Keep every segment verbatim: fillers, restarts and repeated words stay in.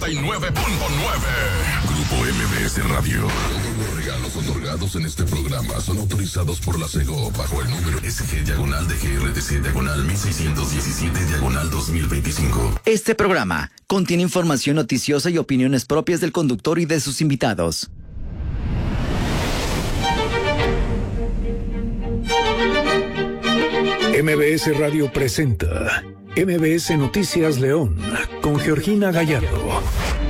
nueve punto nueve. Grupo M B S Radio. Todos los regalos otorgados en este programa son autorizados por la SEGO bajo el número S G diagonal de G R T C diagonal mil seiscientos diecisiete diagonal dos mil veinticinco. Este programa contiene información noticiosa y opiniones propias del conductor y de sus invitados. M B S Radio presenta M B S Noticias León con Georgina Gallardo.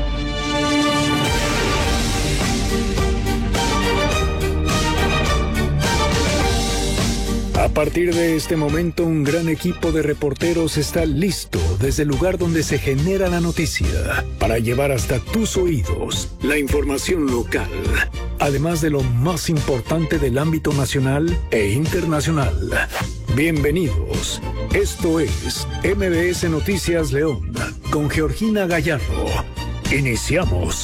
A partir de este momento, un gran equipo de reporteros está listo desde el lugar donde se genera la noticia para llevar hasta tus oídos la información local, además de lo más importante del ámbito nacional e internacional. Bienvenidos. Esto es M B S Noticias León con Georgina Gallardo. Iniciamos.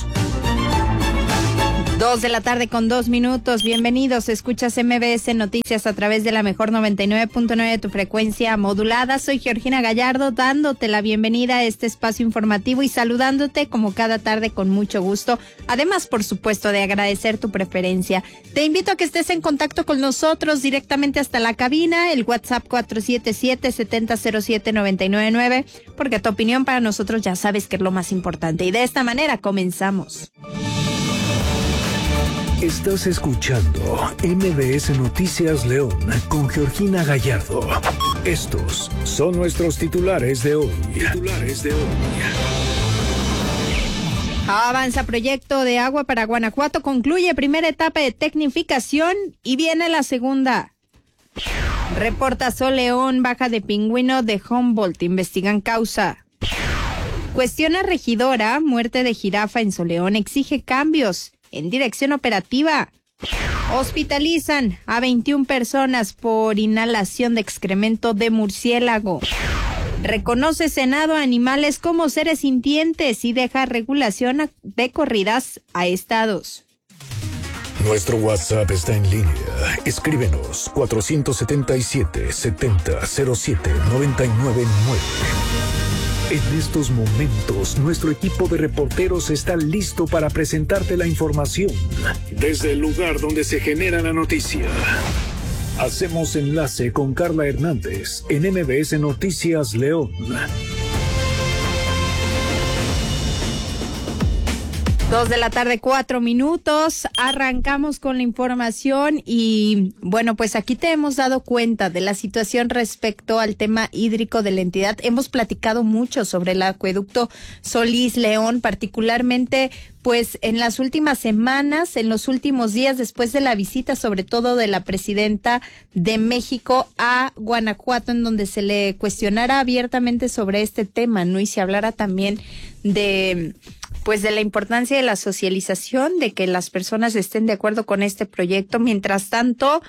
Dos de la tarde con dos minutos. Bienvenidos. Escuchas M B S Noticias a través de la mejor noventa y nueve punto nueve de tu frecuencia modulada. Soy Georgina Gallardo, dándote la bienvenida a este espacio informativo y saludándote como cada tarde con mucho gusto. Además, por supuesto, de agradecer tu preferencia. Te invito a que estés en contacto con nosotros directamente hasta la cabina, el WhatsApp cuatro siete siete, siete cero cero siete, nueve nueve nueve, porque tu opinión para nosotros ya sabes que es lo más importante. Y de esta manera comenzamos. Estás escuchando M B S Noticias León con Georgina Gallardo. Estos son nuestros titulares de hoy. Titulares de hoy. Avanza proyecto de agua para Guanajuato, concluye primera etapa de tecnificación y viene la segunda. Reporta Sol León, baja de pingüino de Humboldt, investigan causa. Cuestiona regidora, muerte de jirafa en Soleón, exige cambios en dirección operativa. Hospitalizan a veintiuna personas por inhalación de excremento de murciélago. Reconoce Senado a animales como seres sintientes y deja regulación de corridas a estados. Nuestro WhatsApp está en línea. Escríbenos cuatro siete siete, siete cero cero siete, nueve nueve nueve. En estos momentos, nuestro equipo de reporteros está listo para presentarte la información desde el lugar donde se genera la noticia. Hacemos enlace con Carla Hernández en M B S Noticias León. Dos de la tarde, cuatro minutos. Arrancamos con la información y bueno, pues aquí te hemos dado cuenta de la situación respecto al tema hídrico de la entidad. Hemos platicado mucho sobre el acueducto Solís León, particularmente pues en las últimas semanas, en los últimos días, después de la visita sobre todo de la presidenta de México a Guanajuato, en donde se le cuestionara abiertamente sobre este tema, ¿no? Y se hablara también de pues de la importancia de la socialización, de que las personas estén de acuerdo con este proyecto. Mientras tanto,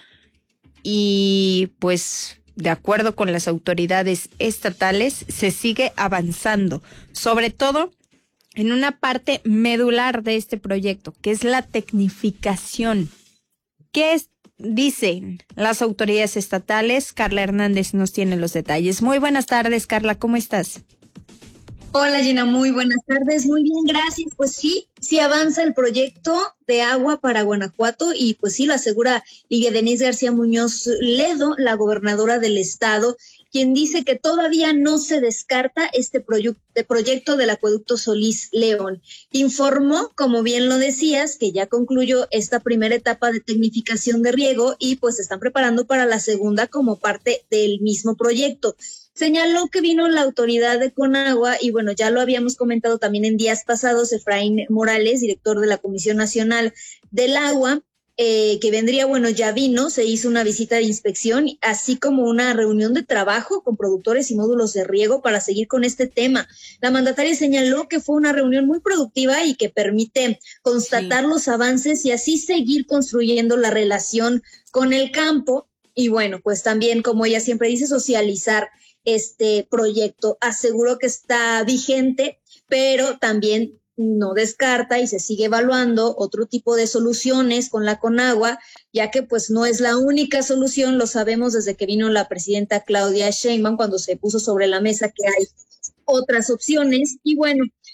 y pues de acuerdo con las autoridades estatales, se sigue avanzando, sobre todo en una parte medular de este proyecto, que es la tecnificación. ¿Qué es? Dicen las autoridades estatales. Carla Hernández nos tiene los detalles. Muy buenas tardes, Carla, ¿cómo estás? Hola Gina, muy buenas tardes, muy bien, gracias. Pues sí, sí avanza el proyecto de agua para Guanajuato y pues sí lo asegura Lidia Denise García Muñoz Ledo, la gobernadora del estado, quien dice que todavía no se descarta este proye- de proyecto del acueducto Solís León. Informó, como bien lo decías, que ya concluyó esta primera etapa de tecnificación de riego y pues se están preparando para la segunda como parte del mismo proyecto. Señaló que vino la autoridad de Conagua y bueno, ya lo habíamos comentado también en días pasados, Efraín Morales, director de la Comisión Nacional del Agua, eh, que vendría, bueno, ya vino, se hizo una visita de inspección, así como una reunión de trabajo con productores y módulos de riego para seguir con este tema. La mandataria señaló que fue una reunión muy productiva y que permite constatar sí. los avances y así seguir construyendo la relación con el campo y bueno, pues también, como ella siempre dice, socializar este proyecto. Aseguró que está vigente, pero también no descarta y se sigue evaluando otro tipo de soluciones con la Conagua, ya que pues no es la única solución, lo sabemos desde que vino la presidenta Claudia Sheinbaum, cuando se puso sobre la mesa que hay otras opciones. Y bueno,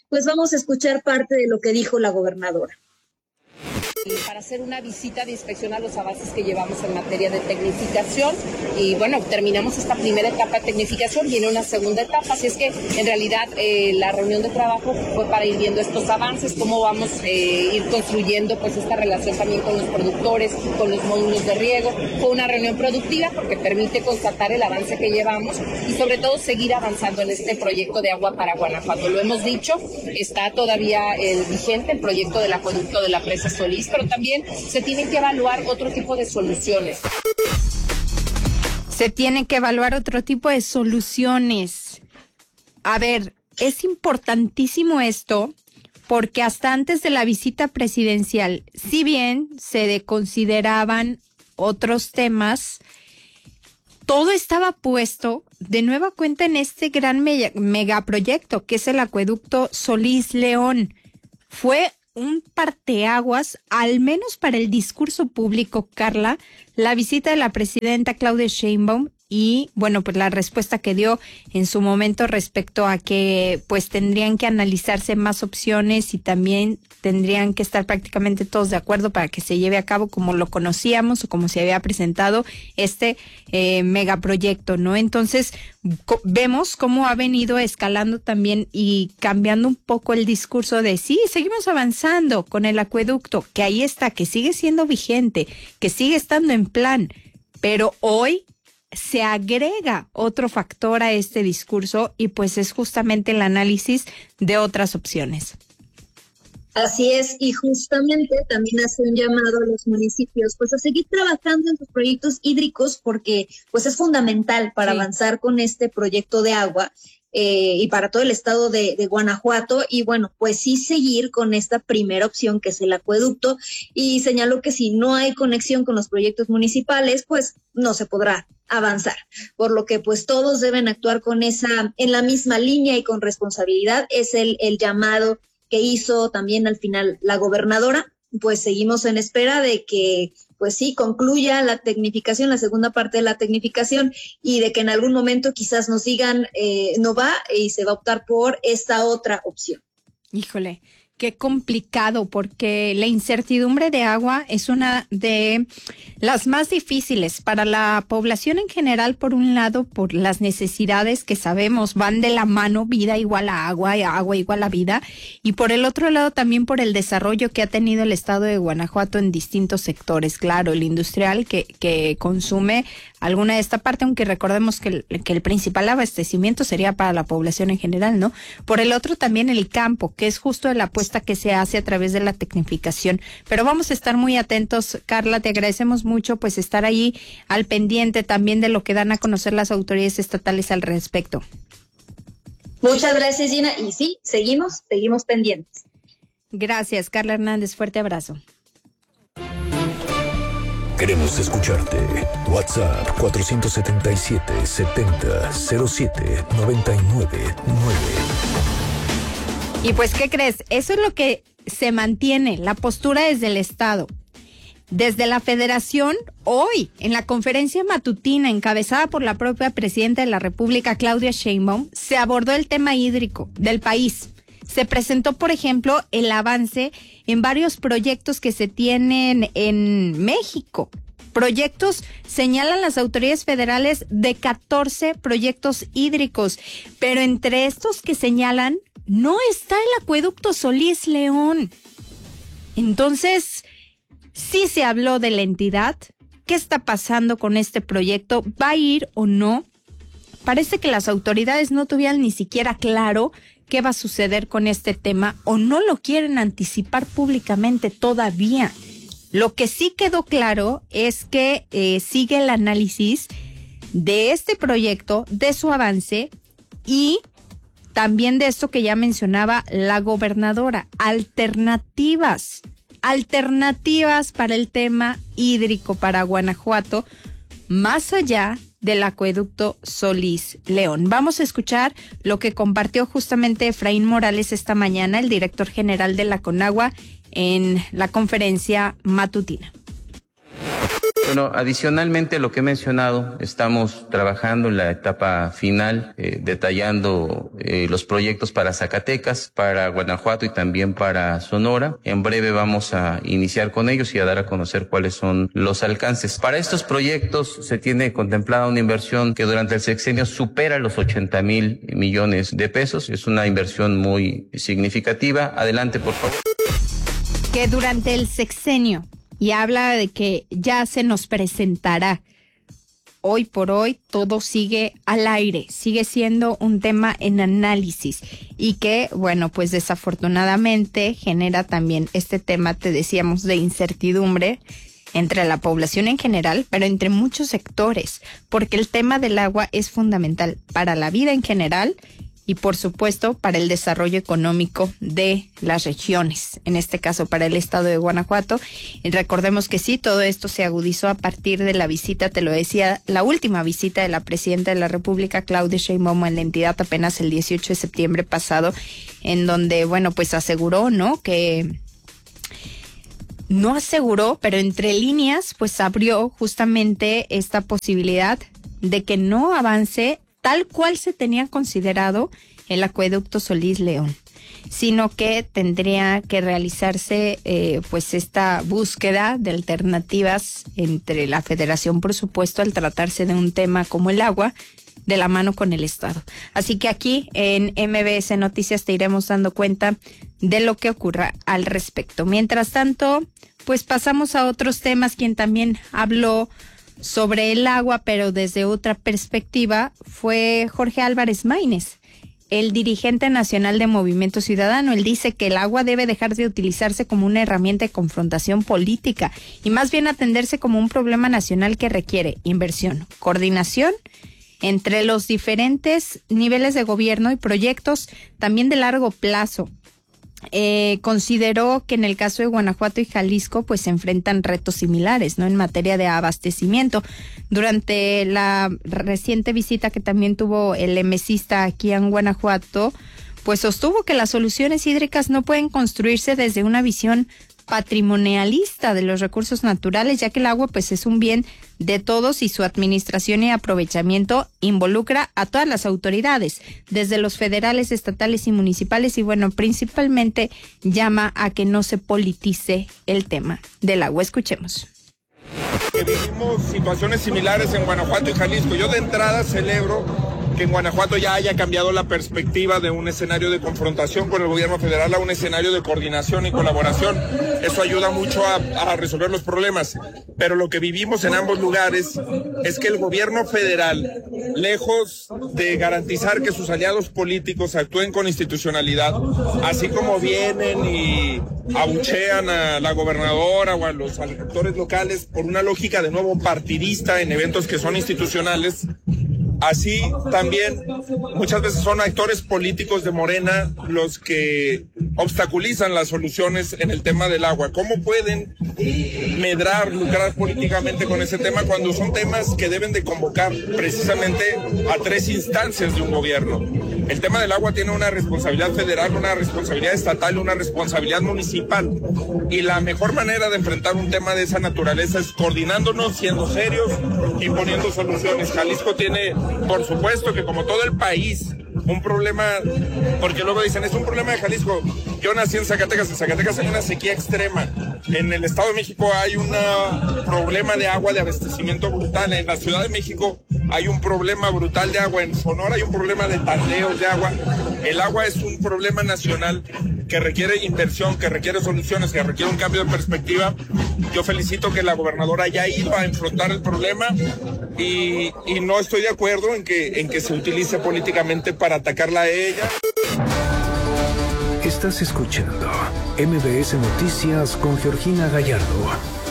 pues vamos a escuchar parte de lo que dijo la gobernadora. Para hacer una visita de inspección a los avances que llevamos en materia de tecnificación y bueno, terminamos esta primera etapa de tecnificación, viene una segunda etapa, así es que en realidad eh, la reunión de trabajo fue para ir viendo estos avances, cómo vamos a eh, ir construyendo pues esta relación también con los productores, con los módulos de riego. Fue una reunión productiva porque permite constatar el avance que llevamos y sobre todo seguir avanzando en este proyecto de agua para Guanajuato. Lo hemos dicho, está todavía eh, vigente el proyecto del acueducto de la presa Solís, pero también se tienen que evaluar otro tipo de soluciones. Se tiene que evaluar otro tipo de soluciones. A ver, es importantísimo esto porque hasta antes de la visita presidencial, si bien se consideraban otros temas, todo estaba puesto de nueva cuenta en este gran mega, megaproyecto que es el acueducto Solís León. Fue un parteaguas, al menos para el discurso público, Carla, la visita de la presidenta Claudia Sheinbaum y, bueno, pues la respuesta que dio en su momento respecto a que pues tendrían que analizarse más opciones y también tendrían que estar prácticamente todos de acuerdo para que se lleve a cabo como lo conocíamos o como se había presentado este eh, megaproyecto, ¿no? Entonces, co- vemos cómo ha venido escalando también y cambiando un poco el discurso de sí, seguimos avanzando con el acueducto, que ahí está, que sigue siendo vigente, que sigue estando en plan, pero hoy se agrega otro factor a este discurso y pues es justamente el análisis de otras opciones. Así es, y justamente también hace un llamado a los municipios pues a seguir trabajando en sus proyectos hídricos porque pues es fundamental para sí. avanzar con este proyecto de agua eh, y para todo el estado de, de Guanajuato y bueno, pues sí seguir con esta primera opción que es el acueducto y señaló que si no hay conexión con los proyectos municipales pues no se podrá avanzar, por lo que pues todos deben actuar con esa, en la misma línea y con responsabilidad, es el, el llamado que hizo también al final la gobernadora, pues seguimos en espera de que pues sí concluya la tecnificación, la segunda parte de la tecnificación y de que en algún momento quizás nos digan eh, no va y se va a optar por esta otra opción. Híjole, qué complicado, porque la incertidumbre de agua es una de las más difíciles para la población en general, por un lado, por las necesidades que sabemos van de la mano, vida igual a agua y agua igual a vida, y por el otro lado también por el desarrollo que ha tenido el estado de Guanajuato en distintos sectores, claro, el industrial que, que consume alguna de esta parte, aunque recordemos que el, que el principal abastecimiento sería para la población en general, ¿no? Por el otro también el campo, que es justo la apuesta que se hace a través de la tecnificación. Pero vamos a estar muy atentos, Carla, te agradecemos mucho pues estar ahí al pendiente también de lo que dan a conocer las autoridades estatales al respecto. Muchas gracias, Gina, y sí, seguimos, seguimos pendientes. Gracias, Carla Hernández, fuerte abrazo. Queremos escucharte. WhatsApp cuatro siete siete, setenta, cero siete, noventa y nueve nueve. Y pues, ¿qué crees? Eso es lo que se mantiene, la postura desde el Estado. Desde la Federación, hoy, en la conferencia matutina encabezada por la propia Presidenta de la República, Claudia Sheinbaum, se abordó el tema hídrico del país. Se presentó, por ejemplo, el avance en varios proyectos que se tienen en México. Proyectos, señalan las autoridades federales, de catorce proyectos hídricos, pero entre estos que señalan no está el acueducto Solís León. Entonces, sí se habló de la entidad. ¿Qué está pasando con este proyecto? ¿Va a ir o no? Parece que las autoridades no tuvieran ni siquiera claro qué va a suceder con este tema o no lo quieren anticipar públicamente todavía. Lo que sí quedó claro es que eh, sigue el análisis de este proyecto, de su avance y también de esto que ya mencionaba la gobernadora, alternativas, alternativas para el tema hídrico para Guanajuato, más allá del acueducto Solís León. Vamos a escuchar lo que compartió justamente Efraín Morales esta mañana, el director general de la CONAGUA, en la conferencia matutina. Bueno, adicionalmente a lo que he mencionado, estamos trabajando en la etapa final, eh, detallando eh, los proyectos para Zacatecas, para Guanajuato y también para Sonora. En breve vamos a iniciar con ellos y a dar a conocer cuáles son los alcances. Para estos proyectos se tiene contemplada una inversión que durante el sexenio supera los ochenta mil millones de pesos. Es una inversión muy significativa. Adelante, por favor. Que durante el sexenio, y habla de que ya se nos presentará. Hoy por hoy todo sigue al aire, sigue siendo un tema en análisis y que, bueno, pues desafortunadamente genera también este tema, te decíamos, de incertidumbre entre la población en general, pero entre muchos sectores, porque el tema del agua es fundamental para la vida en general y, por supuesto, para el desarrollo económico de las regiones, en este caso para el estado de Guanajuato. Y recordemos que sí, todo esto se agudizó a partir de la visita, te lo decía, la última visita de la presidenta de la República, Claudia Sheinbaum, en la entidad apenas el dieciocho de septiembre pasado, en donde, bueno, pues aseguró, ¿no?, que... No aseguró, pero entre líneas, pues abrió justamente esta posibilidad de que no avance tal cual se tenía considerado el acueducto Solís León, sino que tendría que realizarse eh, pues esta búsqueda de alternativas entre la Federación, por supuesto, al tratarse de un tema como el agua, de la mano con el Estado. Así que aquí en M B S Noticias te iremos dando cuenta de lo que ocurra al respecto. Mientras tanto, pues pasamos a otros temas. Quien también habló sobre el agua, pero desde otra perspectiva, fue Jorge Álvarez Maínez, el dirigente nacional de Movimiento Ciudadano. Él dice que el agua debe dejar de utilizarse como una herramienta de confrontación política y más bien atenderse como un problema nacional que requiere inversión, coordinación entre los diferentes niveles de gobierno y proyectos también de largo plazo. Eh, consideró que en el caso de Guanajuato y Jalisco pues se enfrentan retos similares, ¿no?, en materia de abastecimiento. Durante la reciente visita que también tuvo el emesista aquí en Guanajuato, pues sostuvo que las soluciones hídricas no pueden construirse desde una visión patrimonialista de los recursos naturales, ya que el agua pues es un bien de todos y su administración y aprovechamiento involucra a todas las autoridades, desde los federales, estatales y municipales, y bueno, principalmente llama a que no se politice el tema del agua. Escuchemos. Que vivimos situaciones similares en Guanajuato y Jalisco. Yo de entrada celebro que en Guanajuato ya haya cambiado la perspectiva de un escenario de confrontación con el gobierno federal a un escenario de coordinación y colaboración. Eso ayuda mucho a, a resolver los problemas. Pero lo que vivimos en ambos lugares es que el gobierno federal, lejos de garantizar que sus aliados políticos actúen con institucionalidad, así como vienen y abuchean a la gobernadora o a los actores locales por una lógica de nuevo partidista en eventos que son institucionales, así también muchas veces son actores políticos de Morena los que obstaculizan las soluciones en el tema del agua. ¿Cómo pueden medrar, lucrar políticamente con ese tema cuando son temas que deben de convocar precisamente a tres instancias de un gobierno? El tema del agua tiene una responsabilidad federal, una responsabilidad estatal y una responsabilidad municipal. Y la mejor manera de enfrentar un tema de esa naturaleza es coordinándonos, siendo serios y poniendo soluciones. Jalisco tiene, por supuesto, que como todo el país, un problema, porque luego dicen, es un problema de Jalisco. Yo nací en Zacatecas, en Zacatecas hay una sequía extrema. En el Estado de México hay un problema de agua, de abastecimiento brutal. En la Ciudad de México hay un problema brutal de agua. En Sonora hay un problema de tandeos de agua. El agua es un problema nacional que requiere inversión, que requiere soluciones, que requiere un cambio de perspectiva. Yo felicito que la gobernadora haya ido a enfrentar el problema y, y no estoy de acuerdo en que, en que se utilice políticamente para atacarla a ella. Estás escuchando M B S Noticias con Georgina Gallardo.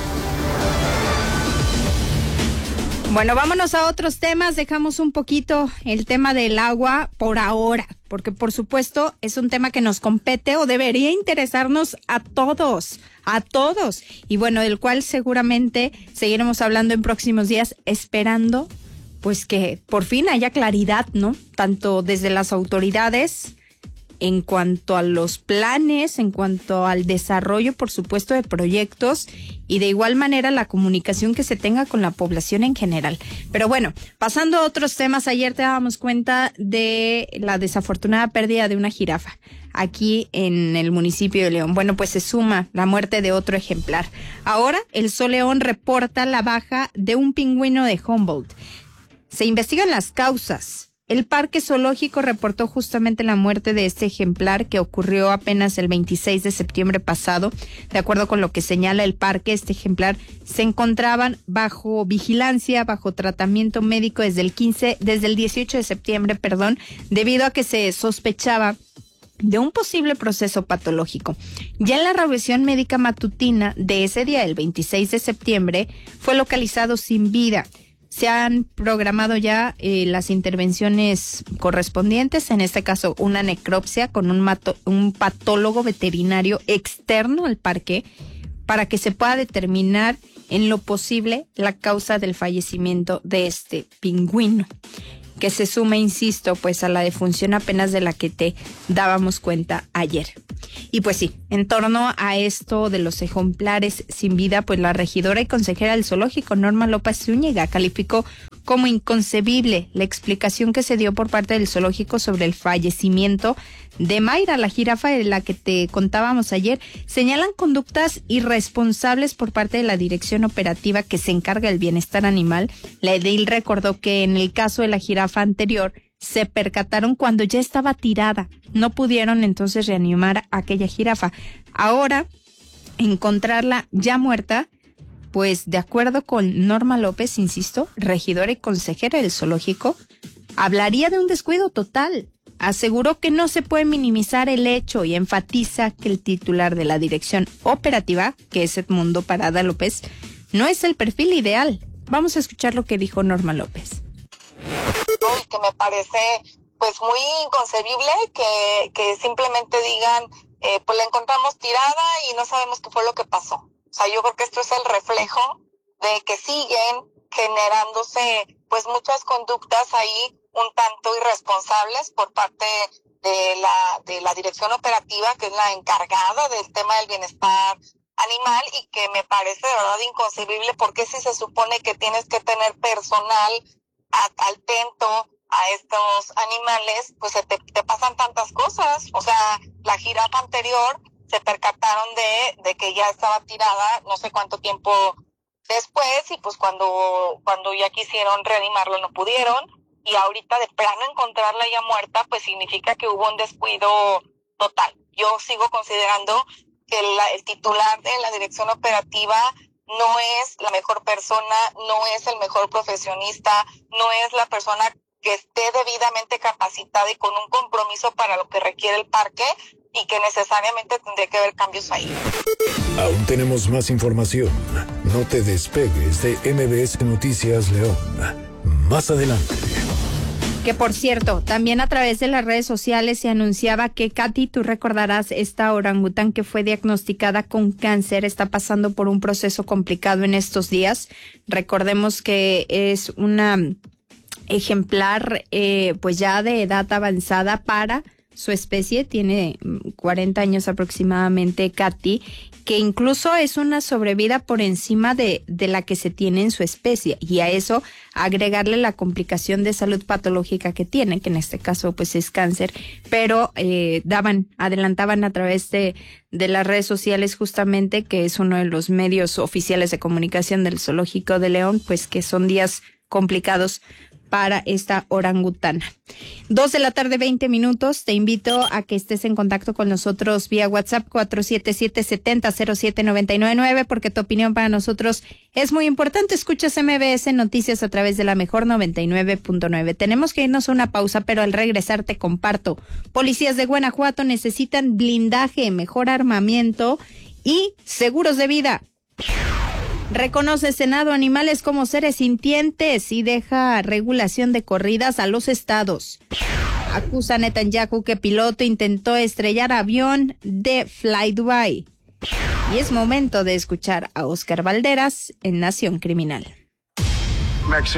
Bueno, vámonos a otros temas. Dejamos un poquito el tema del agua por ahora, porque por supuesto es un tema que nos compete o debería interesarnos a todos, a todos. Y bueno, del cual seguramente seguiremos hablando en próximos días, esperando pues que por fin haya claridad, ¿no? Tanto desde las autoridades en cuanto a los planes, en cuanto al desarrollo, por supuesto, de proyectos y de igual manera la comunicación que se tenga con la población en general. Pero bueno, pasando a otros temas, ayer te dábamos cuenta de la desafortunada pérdida de una jirafa aquí en el municipio de León. Bueno, pues se suma la muerte de otro ejemplar. Ahora el Sol León reporta la baja de un pingüino de Humboldt. Se investigan las causas. El Parque Zoológico reportó justamente la muerte de este ejemplar que ocurrió apenas el veintiséis de septiembre pasado. De acuerdo con lo que señala el parque, este ejemplar se encontraban bajo vigilancia, bajo tratamiento médico desde el quince, desde el dieciocho de septiembre, perdón, debido a que se sospechaba de un posible proceso patológico. Ya en la revisión médica matutina de ese día, el veintiséis de septiembre, fue localizado sin vida. Se han programado ya eh, las intervenciones correspondientes, en este caso una necropsia con un, mato, un patólogo veterinario externo al parque para que se pueda determinar en lo posible la causa del fallecimiento de este pingüino, que se suma, insisto, pues a la defunción apenas de la que te dábamos cuenta ayer. Y pues sí, en torno a esto de los ejemplares sin vida, pues la regidora y consejera del zoológico, Norma López Zúñiga, calificó como inconcebible la explicación que se dio por parte del zoológico sobre el fallecimiento de Mayra, la jirafa de la que te contábamos ayer. Señalan conductas irresponsables por parte de la dirección operativa que se encarga del bienestar animal. La edil recordó que en el caso de la jirafa anterior se percataron cuando ya estaba tirada. No pudieron entonces reanimar a aquella jirafa. Ahora, encontrarla ya muerta, pues de acuerdo con Norma López, insisto, regidora y consejera del zoológico, hablaría de un descuido total. Aseguró que no se puede minimizar el hecho y enfatiza que el titular de la dirección operativa, que es Edmundo Parada López, no es el perfil ideal. Vamos a escuchar lo que dijo Norma López. Y que me parece pues muy inconcebible que, que simplemente digan eh, pues la encontramos tirada y no sabemos qué fue lo que pasó. O sea, yo creo que esto es el reflejo de que siguen generándose pues muchas conductas ahí un tanto irresponsables por parte de la de la dirección operativa, que es la encargada del tema del bienestar animal, y que me parece de verdad inconcebible porque si se supone que tienes que tener personal atento a estos animales, pues se te, te pasan tantas cosas. O sea, la jirafa anterior se percataron de, de que ya estaba tirada no sé cuánto tiempo después, y pues cuando, cuando ya quisieron reanimarlo no pudieron, y ahorita de plano encontrarla ya muerta, pues significa que hubo un descuido total. Yo sigo considerando que la, el titular de la dirección operativa no es la mejor persona, no es el mejor profesionista, no es la persona que esté debidamente capacitada y con un compromiso para lo que requiere el parque, y que necesariamente tendría que haber cambios ahí. Aún tenemos más información. No te despegues de M B S Noticias León. Más adelante. Que por cierto, también a través de las redes sociales se anunciaba que Katy, tú recordarás, esta orangután que fue diagnosticada con cáncer, está pasando por un proceso complicado en estos días. Recordemos que es una ejemplar eh, pues ya de edad avanzada para su especie, tiene cuarenta años aproximadamente Katy, que incluso es una sobrevida por encima de, de la que se tiene en su especie, y a eso agregarle la complicación de salud patológica que tiene, que en este caso pues es cáncer, pero eh, daban, adelantaban a través de, de las redes sociales justamente, que es uno de los medios oficiales de comunicación del Zoológico de León, pues que son días complicados para esta orangutana. Dos de la tarde, veinte minutos. Te invito a que estés en contacto con nosotros vía WhatsApp cuatro siete siete, siete cero, cero siete nueve nueve nueve, porque tu opinión para nosotros es muy importante. Escuchas M B S Noticias a través de la mejor noventa y nueve punto nueve. Tenemos que irnos a una pausa, pero al regresar te comparto. Policías de Guanajuato necesitan blindaje, mejor armamento y seguros de vida. Reconoce Senado animales como seres sintientes y deja regulación de corridas a los estados. Acusa a Netanyahu que piloto intentó estrellar avión de Fly Dubai. Y es momento de escuchar a Oscar Valderas en Nación Criminal.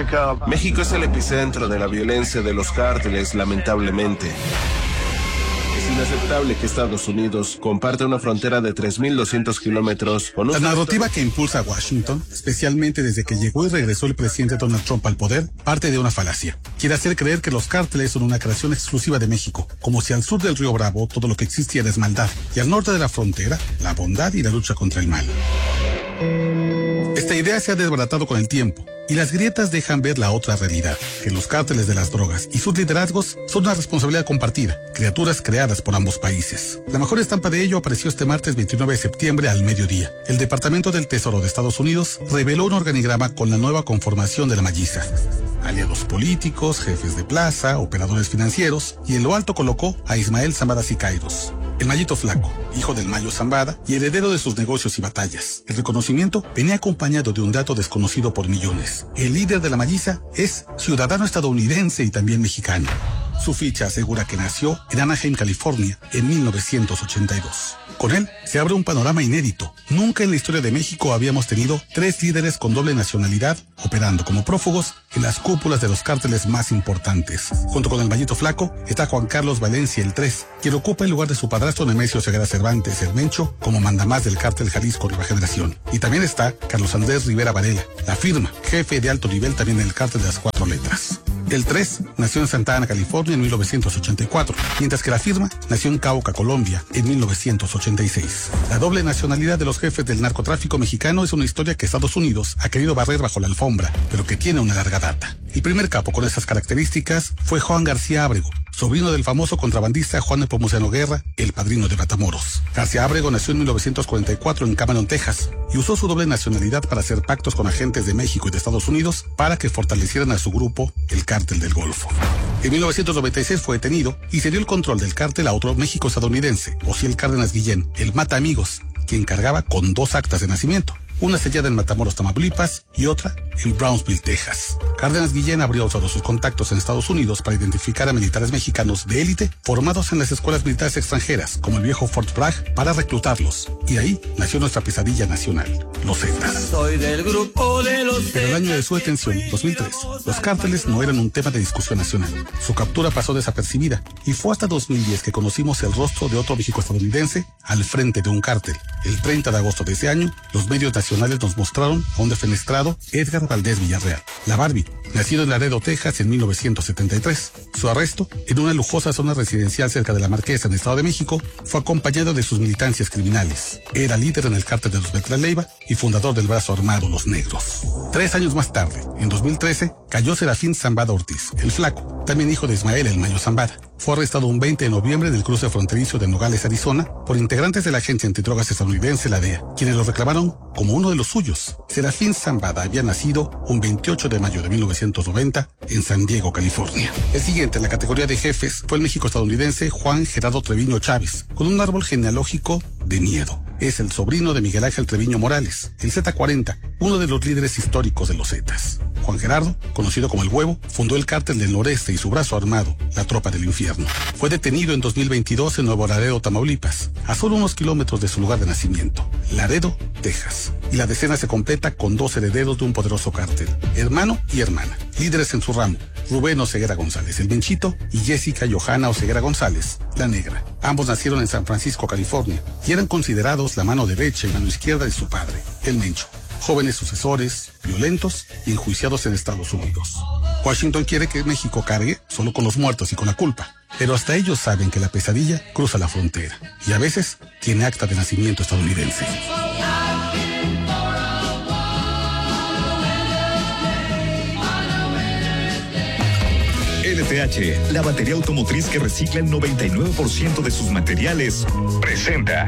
México es el epicentro de la violencia de los cárteles, lamentablemente. Es inaceptable que Estados Unidos comparte una frontera de tres mil doscientos kilómetros con un... La narrativa que impulsa a Washington, especialmente desde que llegó y regresó el presidente Donald Trump al poder, parte de una falacia. Quiere hacer creer que los cárteles son una creación exclusiva de México, como si al sur del río Bravo todo lo que existiera es maldad, y al norte de la frontera, la bondad y la lucha contra el mal. Esta idea se ha desbaratado con el tiempo, y las grietas dejan ver la otra realidad, que los cárteles de las drogas y sus liderazgos son una responsabilidad compartida, criaturas creadas por ambos países. La mejor estampa de ello apareció este martes veintinueve de septiembre al mediodía. El Departamento del Tesoro de Estados Unidos reveló un organigrama con la nueva conformación de la Malliza. Aliados políticos, jefes de plaza, operadores financieros, y en lo alto colocó a Ismael Zambada Siqueiros, el Mallito Flaco, hijo del Mayo Zambada y heredero de sus negocios y batallas. El reconocimiento venía acompañado de un dato desconocido por millones. El líder de la Malliza es ciudadano estadounidense y también mexicano. Su ficha asegura que nació en Anaheim, California, en mil novecientos ochenta y dos. Con él se abre un panorama inédito. Nunca en la historia de México habíamos tenido tres líderes con doble nacionalidad operando como prófugos en las cúpulas de los cárteles más importantes. Junto con el Mallito Flaco está Juan Carlos Valencia el tres, quien ocupa el lugar de su padrastro Nemesio Segura Cervantes el Mencho como mandamás del cártel Jalisco Nueva Generación. Y también está Carlos Andrés Rivera Varela, la firma, jefe de alto nivel también en el cártel de las cuatro letras. El tres nació en Santa Ana, California en mil novecientos ochenta y cuatro, mientras que la firma nació en Cauca, Colombia en mil novecientos ochenta y seis. La doble nacionalidad de los jefes del narcotráfico mexicano es una historia que Estados Unidos ha querido barrer bajo la alfombra, pero que tiene una larga data. El primer capo con esas características fue Juan García Ábrego, sobrino del famoso contrabandista Juan Nepomuceno Guerra, el padrino de Matamoros. García Ábrego nació en mil novecientos cuarenta y cuatro en Cameron, Texas, y usó su doble nacionalidad para hacer pactos con agentes de México y de Estados Unidos para que fortalecieran a su grupo, el Cártel del Golfo. En mil novecientos noventa y seis fue detenido y se dio el control del cártel a otro México estadounidense, Osiel Cárdenas Guillén, el Mata Amigos, quien cargaba con dos actas de nacimiento, una sellada en Matamoros, Tamaulipas, y otra en Brownsville, Texas. Cárdenas Guillén habría usado sus contactos en Estados Unidos para identificar a militares mexicanos de élite formados en las escuelas militares extranjeras, como el viejo Fort Bragg, para reclutarlos. Y ahí nació nuestra pesadilla nacional, los Zetas. Soy del grupo de los Pero el año de su detención, dos mil tres, los cárteles no eran un tema de discusión nacional. Su captura pasó desapercibida y fue hasta dos mil diez que conocimos el rostro de otro México estadounidense al frente de un cártel. El treinta de agosto de ese año, los medios nacionales nos mostraron a un defenestrado Edgar Valdés Villarreal, la Barbie, nacido en Laredo, Texas en mil novecientos setenta y tres. Su arresto, en una lujosa zona residencial cerca de La Marquesa, en el Estado de México, fue acompañado de sus militancias criminales. Era líder en el cártel de los Beltrán Leiva y fundador del brazo armado Los Negros. Tres años más tarde, en dos mil trece, cayó Serafín Zambada Ortiz, el Flaco, también hijo de Ismael el Mayo Zambada. Fue arrestado un veinte de noviembre en el cruce fronterizo de Nogales, Arizona, por integrantes de la agencia antidrogas estadounidense, la D E A, quienes lo reclamaron como uno de los suyos. Serafín Zambada había nacido un veintiocho de mayo de mil novecientos noventa en San Diego, California. El siguiente en la categoría de jefes fue el México estadounidense Juan Gerardo Treviño Chávez, con un árbol genealógico de miedo. Es el sobrino de Miguel Ángel Treviño Morales, el Z cuarenta, uno de los líderes históricos de los Zetas. Juan Gerardo, conocido como El Huevo, fundó el Cártel del Noreste y su brazo armado, la Tropa del Infierno. Fue detenido en dos mil veintidós en Nuevo Laredo, Tamaulipas, a solo unos kilómetros de su lugar de nacimiento, Laredo, Texas. Y la decena se completa con dos herederos de un poderoso cártel, hermano y hermana, líderes en su ramo, Rubén Oseguera González, el Menchito, y Jessica Johanna Oseguera González, la Negra. Ambos nacieron en San Francisco, California, y eran considerados la mano derecha y mano izquierda de su padre, el Mencho. Jóvenes sucesores, violentos y enjuiciados en Estados Unidos. Washington quiere que México cargue solo con los muertos y con la culpa, pero hasta ellos saben que la pesadilla cruza la frontera y a veces tiene acta de nacimiento estadounidense. L T H, la batería automotriz que recicla el noventa y nueve por ciento de sus materiales, presenta.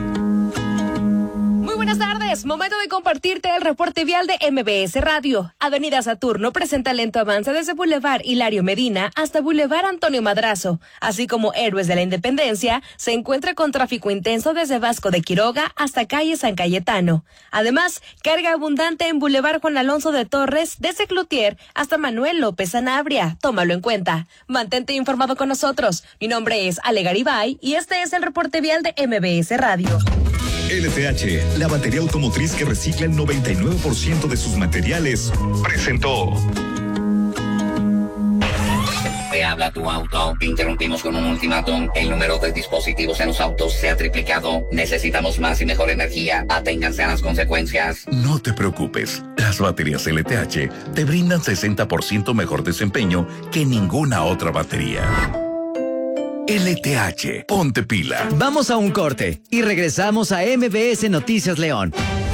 Buenas tardes, momento de compartirte el reporte vial de M B S Radio. Avenida Saturno presenta lento avance desde Boulevard Hilario Medina hasta Boulevard Antonio Madrazo, así como Héroes de la Independencia se encuentra con tráfico intenso desde Vasco de Quiroga hasta calle San Cayetano. Además, carga abundante en Boulevard Juan Alonso de Torres desde Cloutier hasta Manuel López Sanabria. Tómalo en cuenta. Mantente informado con nosotros. Mi nombre es Ale Garibay y este es el reporte vial de M B S Radio. L T H, la batería automotriz que recicla el noventa y nueve por ciento de sus materiales, presentó. habla tu auto. Interrumpimos con un ultimátum. El número de dispositivos en los autos se ha triplicado. Necesitamos más y mejor energía. Aténganse a las consecuencias. No te preocupes. Las baterías L T H te brindan sesenta por ciento mejor desempeño que ninguna otra batería. L T H, ponte pila. Vamos a un corte y regresamos a M B S Noticias León.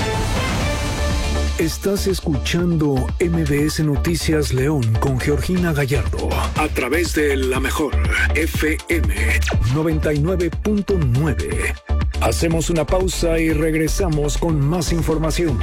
Estás escuchando M B S Noticias León con Georgina Gallardo a través de la mejor F M noventa y nueve punto nueve. Hacemos una pausa y regresamos con más información.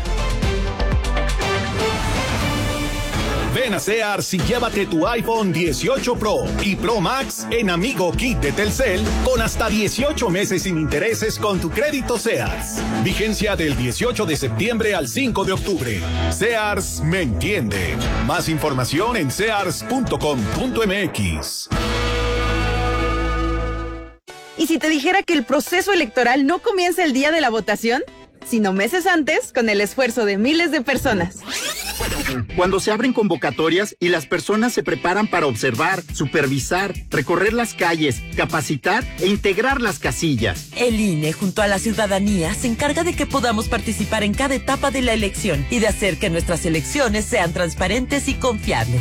Ven a Sears y llévate tu iPhone dieciocho Pro y Pro Max en Amigo Kit de Telcel con hasta dieciocho meses sin intereses con tu crédito Sears. Vigencia del dieciocho de septiembre al cinco de octubre. Sears me entiende. Más información en sears punto com punto m x. ¿Y si te dijera que el proceso electoral no comienza el día de la votación, sino meses antes con el esfuerzo de miles de personas? Cuando se abren convocatorias y las personas se preparan para observar, supervisar, recorrer las calles, capacitar e integrar las casillas. El I N E, junto a la ciudadanía, se encarga de que podamos participar en cada etapa de la elección y de hacer que nuestras elecciones sean transparentes y confiables.